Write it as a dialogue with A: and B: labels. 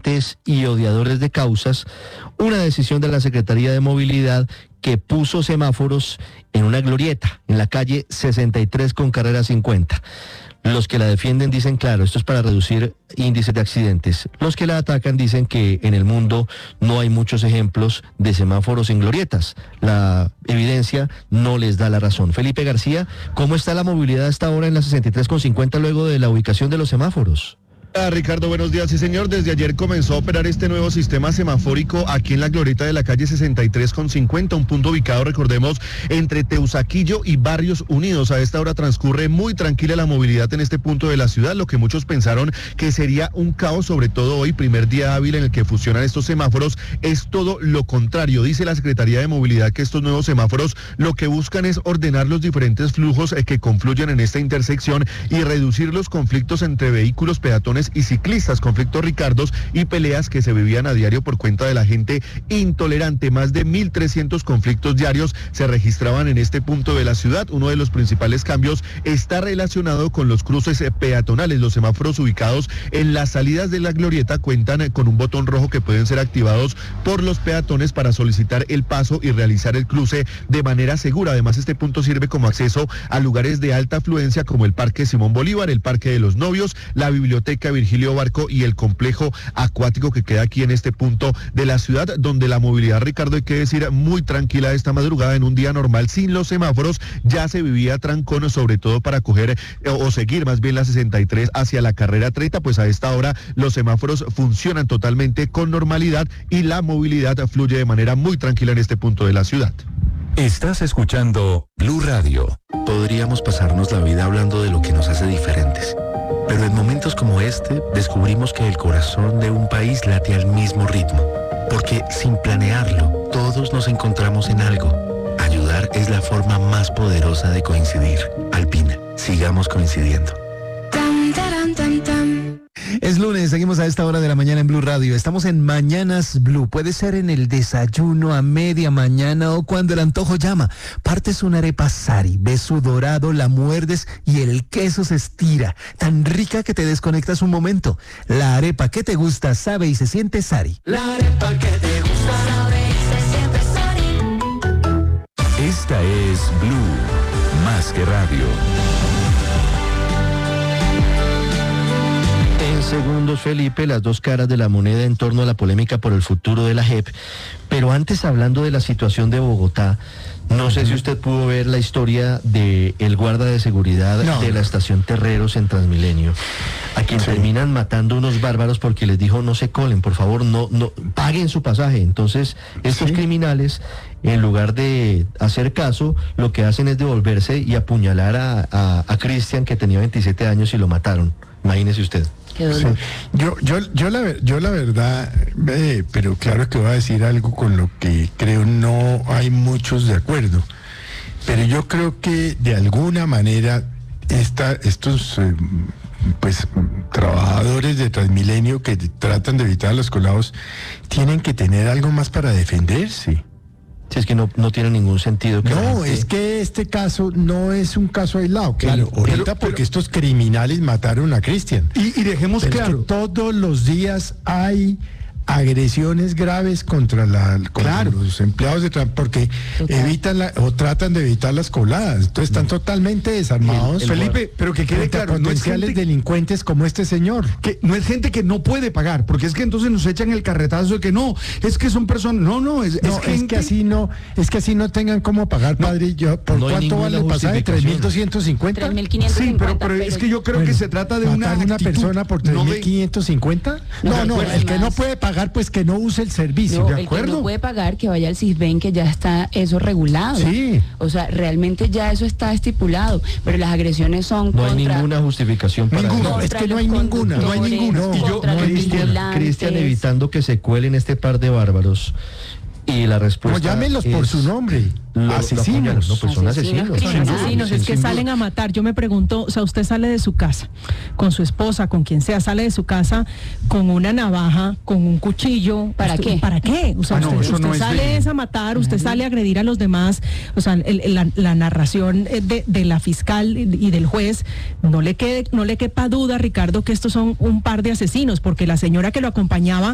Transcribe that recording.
A: accidentes y odiadores de causas, una decisión de la Secretaría de Movilidad que puso semáforos en una glorieta, en la calle 63 con carrera 50. Los que la defienden dicen, claro, esto es para reducir índices de accidentes. Los que la atacan dicen que en el mundo no hay muchos ejemplos de semáforos en glorietas. La evidencia no les da la razón. Felipe García, ¿cómo está la movilidad hasta ahora en la 63 con 50 luego de la ubicación de los semáforos?
B: Ricardo, buenos días. Sí, señor, desde ayer comenzó a operar este nuevo sistema semafórico aquí en la glorieta de la calle 63 con 50, un punto ubicado, recordemos, entre Teusaquillo y Barrios Unidos. A esta hora transcurre muy tranquila la movilidad en este punto de la ciudad, lo que muchos pensaron que sería un caos, sobre todo hoy, primer día hábil en el que funcionan estos semáforos, es todo lo contrario. Dice la Secretaría de Movilidad que estos nuevos semáforos lo que buscan es ordenar los diferentes flujos que confluyen en esta intersección y reducir los conflictos entre vehículos, peatones y ciclistas, conflictos, Ricardos, y peleas que se vivían a diario por cuenta de la gente intolerante. Más de 1.300 conflictos diarios se registraban en este punto de la ciudad. Uno de los principales cambios está relacionado con los cruces peatonales. Los semáforos ubicados en las salidas de la glorieta cuentan con un botón rojo que pueden ser activados por los peatones para solicitar el paso y realizar el cruce de manera segura. Además, este punto sirve como acceso a lugares de alta afluencia como el Parque Simón Bolívar, el Parque de los Novios, la Biblioteca Virgilio Barco y el complejo acuático que queda aquí en este punto de la ciudad, donde la movilidad, Ricardo, hay que decir, muy tranquila esta madrugada. En un día normal sin los semáforos ya se vivía trancón, sobre todo para coger o seguir más bien la 63 hacia la carrera 30, pues a esta hora los semáforos funcionan totalmente con normalidad y la movilidad fluye de manera muy tranquila en este punto de la ciudad.
C: Estás escuchando Blue Radio.
D: Podríamos pasarnos la vida hablando de lo que nos hace diferentes. Pero en momentos como este, descubrimos que el corazón de un país late al mismo ritmo. Porque sin planearlo, todos nos encontramos en algo. Ayudar es la forma más poderosa de coincidir. Alpina, sigamos coincidiendo.
E: Es lunes, seguimos a esta hora de la mañana en Blue Radio. Estamos en Mañanas Blue. Puede ser en el desayuno, a media mañana o cuando el antojo llama. Partes una arepa Sari, ves su dorado, la muerdes y el queso se estira. Tan rica que te desconectas un momento. La arepa que te gusta, sabe y se siente Sari.
F: La arepa que te gusta, sabe y se siente Sari.
C: Esta es Blue, más que radio.
A: En segundos, Felipe, las dos caras de la moneda en torno a la polémica por el futuro de la JEP. Pero antes, hablando de la situación de Bogotá, no sé si usted pudo ver la historia de el guarda de seguridad de la estación Terreros en Transmilenio, a quien terminan matando unos bárbaros porque les dijo no se colen, por favor, no paguen su pasaje. Entonces, estos criminales, en lugar de hacer caso, lo que hacen es devolverse y apuñalar a Cristian, que tenía 27 años, y lo mataron. Imagínese usted.
G: Sí. Yo la verdad, pero claro que voy a decir algo con lo que creo no hay muchos de acuerdo, pero yo creo que de alguna manera estos pues trabajadores de Transmilenio que tratan de evitar los colados tienen que tener algo más para defenderse.
A: Si es que no tiene ningún sentido.
G: Es que este caso no es un caso aislado. Claro, ahorita porque estos criminales mataron a Cristian.
H: Y dejemos claro.
G: Es que todos los días hay agresiones graves contra los empleados de transporte, porque evitan o tratan de evitar las coladas. Entonces están totalmente desarmados.
H: Felipe, pero que quede claro,
G: potenciales delincuentes como este señor.
H: Que no es gente que no puede pagar, porque es que entonces nos echan el carretazo de que no, es que son personas, es que así no tengan cómo pagar, padre. ¿Por cuánto vale el pasaje? ¿3.250?
I: 3.550.
H: Sí, pero es que yo creo que se trata de una
G: persona por 3.550. No, el que no puede pagar, pues que no use el servicio, ¿de acuerdo?
I: El que no puede pagar, que vaya al CISBEN, que ya está eso regulado.
G: Sí.
I: O sea, realmente ya eso está estipulado, pero las agresiones son
A: contra... No hay ninguna justificación para eso.
G: No, es que no hay ninguna.
A: Y yo, Cristian, evitando que se cuelen este par de bárbaros. Y la respuesta
G: llámenlos por su nombre.
E: Asesinos.
A: No, pues son asesinos.
J: Es que salen a matar. Yo me pregunto, o sea, usted sale de su casa con su esposa, con quien sea, sale de su casa con una navaja, con un cuchillo.
I: ¿Para qué?
J: ¿Para qué? O sea, usted sale a matar, usted sale a agredir a los demás. O sea, la narración de la fiscal y del juez, no le quepa duda, Ricardo, que estos son un par de asesinos, porque la señora que lo acompañaba